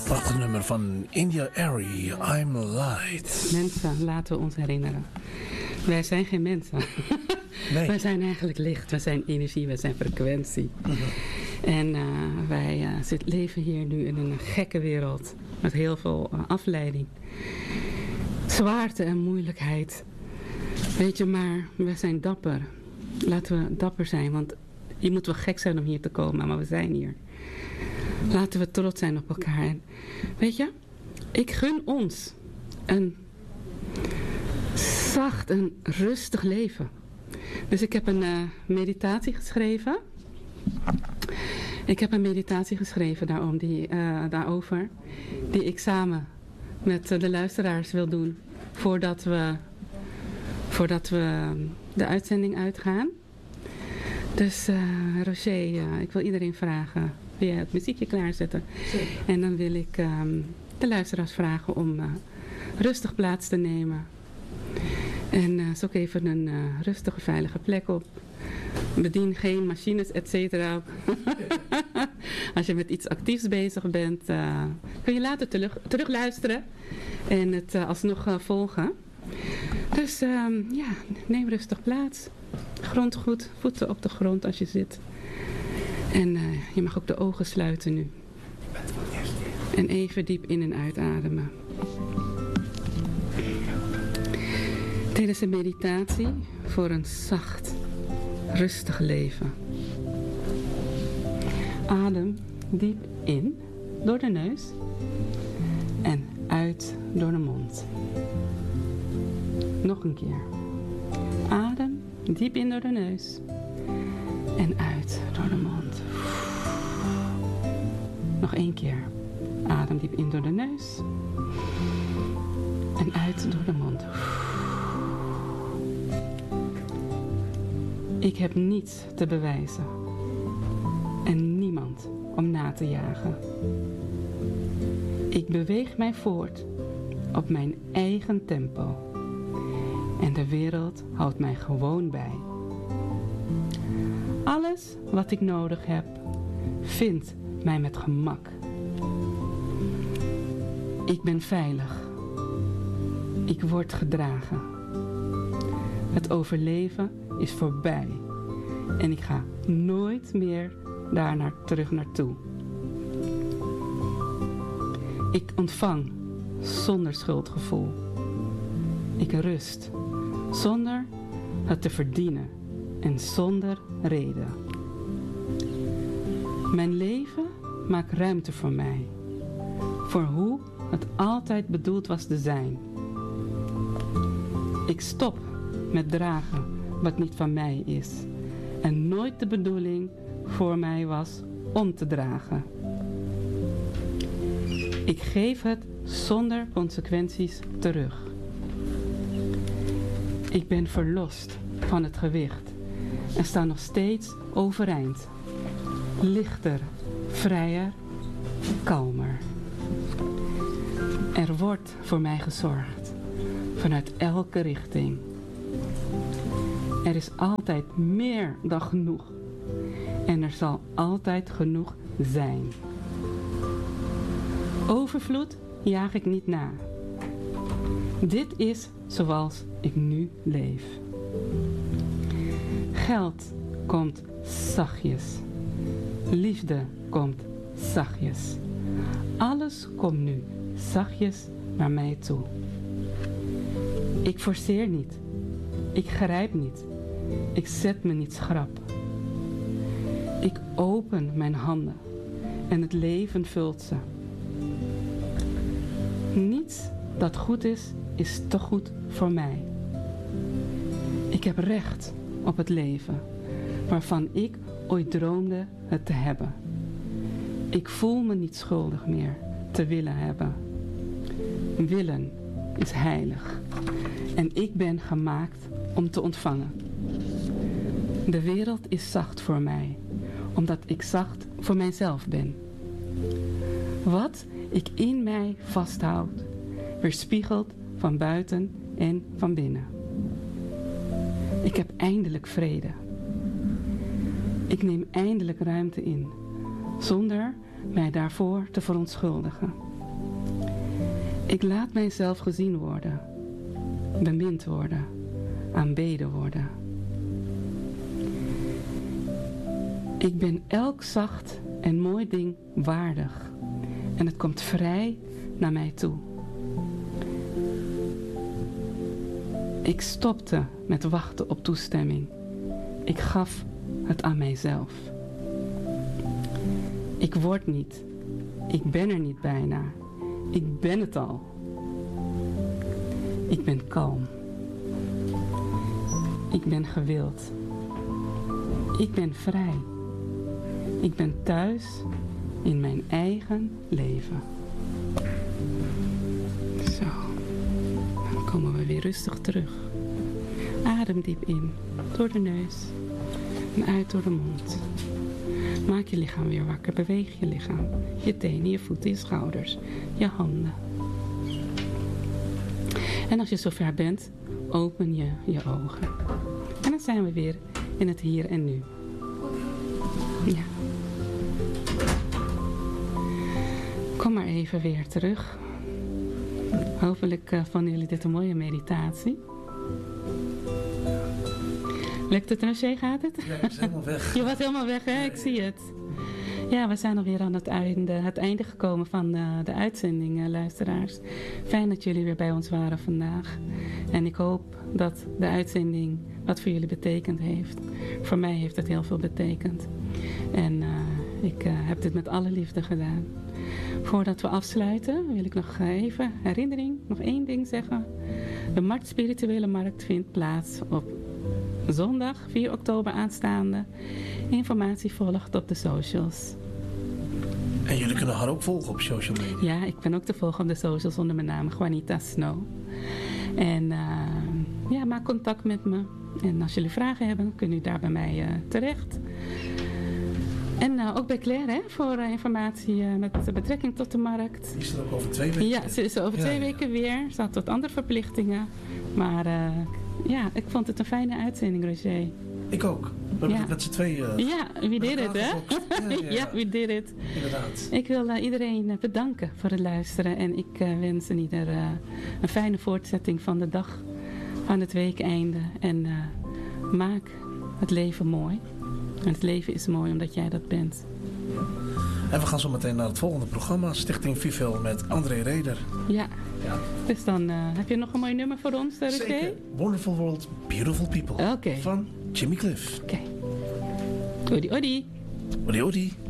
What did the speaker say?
Prachtig nummer van India Arie, I'm Light. Mensen, laten we ons herinneren. Wij zijn geen mensen. Nee. Wij zijn eigenlijk licht, wij zijn energie, wij zijn frequentie. Mm-hmm. En wij leven hier nu in een gekke wereld. Met heel veel afleiding. Zwaarte en moeilijkheid. Weet je, maar we zijn dapper. Laten we dapper zijn, want je moet wel gek zijn om hier te komen, maar we zijn hier. Laten we trots zijn op elkaar. En weet je, ik gun ons een zacht en rustig leven. Dus ik heb een meditatie geschreven. Ik heb een meditatie geschreven daarover. Die ik samen met de luisteraars wil doen. Voordat we de uitzending uitgaan. Dus Roger, ik wil iedereen vragen. Wil jij het muziekje klaarzetten? Zeker. En dan wil ik de luisteraars vragen om rustig plaats te nemen. En zoek even een rustige, veilige plek op. Bedien geen machines, et cetera. Als je met iets actiefs bezig bent, kun je later terug luisteren. En het alsnog volgen. Dus neem rustig plaats. Grond goed, voeten op de grond als je zit. En je mag ook de ogen sluiten nu. En even diep in- en uitademen. Tijdens een meditatie voor een zacht, rustig leven. Adem diep in door de neus en uit door de mond. Nog een keer. Adem diep in door de neus en uit door de mond. Nog 1 keer. Adem diep in door de neus en uit door de mond. Ik heb niets te bewijzen en niemand om na te jagen. Ik beweeg mij voort op mijn eigen tempo en de wereld houdt mij gewoon bij. Alles wat ik nodig heb, vindt mij met gemak. Ik ben veilig. Ik word gedragen. Het overleven is voorbij en ik ga nooit meer terug naartoe. Ik ontvang zonder schuldgevoel. Ik rust zonder het te verdienen en zonder reden. Mijn leven maakt ruimte voor mij, voor hoe het altijd bedoeld was te zijn. Ik stop met dragen wat niet van mij is en nooit de bedoeling voor mij was om te dragen. Ik geef het zonder consequenties terug. Ik ben verlost van het gewicht en sta nog steeds overeind. Lichter, vrijer, kalmer. Er wordt voor mij gezorgd, vanuit elke richting. Er is altijd meer dan genoeg. En er zal altijd genoeg zijn. Overvloed jaag ik niet na. Dit is zoals ik nu leef. Geld komt zachtjes. Liefde komt zachtjes. Alles komt nu zachtjes naar mij toe. Ik forceer niet. Ik grijp niet. Ik zet me niet schrap. Ik open mijn handen en het leven vult ze. Niets dat goed is te goed voor mij. Ik heb recht op het leven waarvan ik ooit droomde het te hebben. Ik voel me niet schuldig meer te willen hebben. Willen is heilig en ik ben gemaakt om te ontvangen. De wereld is zacht voor mij, omdat ik zacht voor mijzelf ben. Wat ik in mij vasthoud, weerspiegelt van buiten en van binnen. Ik heb eindelijk vrede. Ik neem eindelijk ruimte in, zonder mij daarvoor te verontschuldigen. Ik laat mijzelf gezien worden, bemind worden, aanbeden worden. Ik ben elk zacht en mooi ding waardig en het komt vrij naar mij toe. Ik stopte met wachten op toestemming. Ik gaf het aan mijzelf. Ik word niet. Ik ben er niet bijna. Ik ben het al. Ik ben kalm. Ik ben gewild. Ik ben vrij. Ik ben thuis in mijn eigen leven. Zo. Dan komen we weer rustig terug. Adem diep in. Door de neus. En uit door de mond. Maak je lichaam weer wakker. Beweeg je lichaam. Je tenen, je voeten, je schouders. Je handen. En als je zover bent, open je je ogen. En dan zijn we weer in het hier en nu. Ja. Kom maar even weer terug. Hopelijk vonden jullie dit een mooie meditatie. Lukt het, Roger? Gaat het? Ja, ik was helemaal weg. Je was helemaal weg, hè? Ik zie het. Ja, we zijn alweer aan het einde gekomen van de uitzending, luisteraars. Fijn dat jullie weer bij ons waren vandaag. En ik hoop dat de uitzending wat voor jullie betekend heeft. Voor mij heeft het heel veel betekend. En ik heb dit met alle liefde gedaan. Voordat we afsluiten wil ik nog even herinnering, nog één ding zeggen. De Markt Spirituele Markt vindt plaats op zondag 4 oktober aanstaande. Informatie volgt op de socials. En jullie kunnen haar ook volgen op social media. Ja, ik ben ook te volgen op de socials onder mijn naam Juanita Snow. En ja, maak contact met me. En als jullie vragen hebben, kunnen jullie daar bij mij terecht. En ook bij Claire, hè, voor informatie met betrekking tot de markt. Die is er ook over 2 weken. Ja, ze is over 2 weken weer. Ze had wat andere verplichtingen. Maar ja, ik vond het een fijne uitzending, Roger. Ik ook. We hebben het met z'n tweeën. Ja, wie did it, hè? Ja, wie did it. Inderdaad. Ik wil iedereen bedanken voor het luisteren. En ik wens een ieder een fijne voortzetting van de dag, van het weekeinde. En maak het leven mooi. En het leven is mooi omdat jij dat bent. En we gaan zo meteen naar het volgende programma. Stichting Vivel met André Reder. Ja. Dus dan heb je nog een mooi nummer voor ons, Roger? Zeker. Wonderful World, Beautiful People. Oké. Van Jimmy Cliff. Oké. Odi, odi. Odi, odi.